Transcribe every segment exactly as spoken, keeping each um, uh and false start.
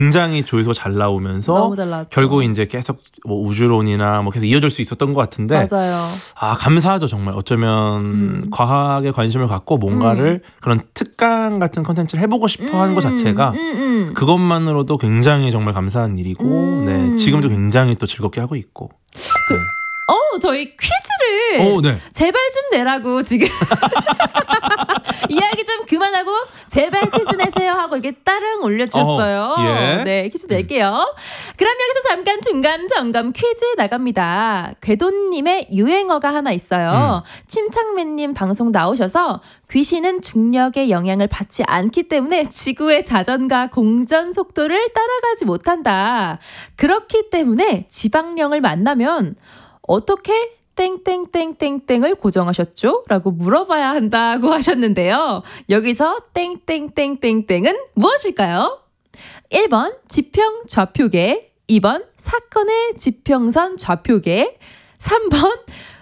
굉장히 조회수가 잘 나오면서 너무 잘 나왔죠. 결국 이제 계속 뭐 우주론이나 뭐 계속 이어질 수 있었던 것 같은데 맞아요. 아 감사하죠 정말. 어쩌면 음. 과학에 관심을 갖고 뭔가를 음. 그런 특강 같은 컨텐츠를 해보고 싶어하는 음. 것 자체가 음, 음. 그것만으로도 굉장히 정말 감사한 일이고 음. 네, 지금도 굉장히 또 즐겁게 하고 있고. 그, 네. 어 저희 퀴즈를 오, 네. 제발 좀 내라고 지금 이야기 좀 그만하고 제발 퀴즈 내세요 하고 이게 따릉 올려주셨어요. 어, 예. 네, 퀴즈 낼게요. 그럼 여기서 잠깐 중간 점검 퀴즈 나갑니다. 궤도님의 유행어가 하나 있어요. 음. 침착맨님 방송 나오셔서 귀신은 중력의 영향을 받지 않기 때문에 지구의 자전과 공전 속도를 따라가지 못한다. 그렇기 때문에 지방령을 만나면 어떻게 땡땡땡땡땡을 고정하셨죠? 라고 물어봐야 한다고 하셨는데요. 여기서 땡땡땡땡땡은 무엇일까요? 일 번 지평 좌표계, 이 번 사건의 지평선 좌표계, 삼 번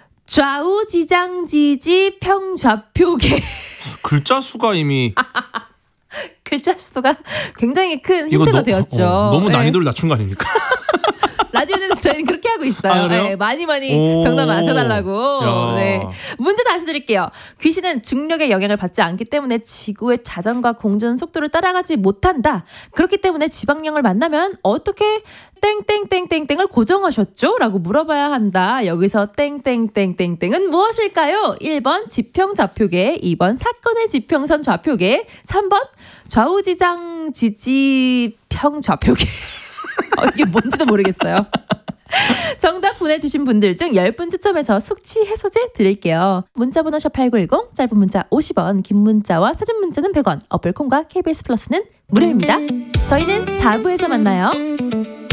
좌우지장지지 평좌표계. 글자 수가 이미 글자 수가 굉장히 큰 이거 힌트가 너, 되었죠. 어, 너무 네. 난이도를 낮춘 거 아닙니까? 라디오는 저희는 그렇게 하고 있어요. 아, 그래요? 네, 많이 많이 정답 맞춰달라고. 야. 네. 문제 다시 드릴게요. 귀신은 중력의 영향을 받지 않기 때문에 지구의 자전과 공전 속도를 따라가지 못한다. 그렇기 때문에 지방령을 만나면 어떻게 땡땡땡땡땡을 고정하셨죠? 라고 물어봐야 한다. 여기서 땡땡땡땡땡은 무엇일까요? 일 번 지평 좌표계, 이 번 사건의 지평선 좌표계, 삼 번 좌우지장 지지평 좌표계. 어, 이게 뭔지도 모르겠어요. 정답 보내주신 분들 중 십 분 추첨해서 숙취 해소제 드릴게요. 문자번호 샵팔구일공, 짧은 문자 오십 원, 긴 문자와 사진 문자는 백 원, 어플 콩과 케이비에스 플러스는 무료입니다. 저희는 사 부에서 만나요.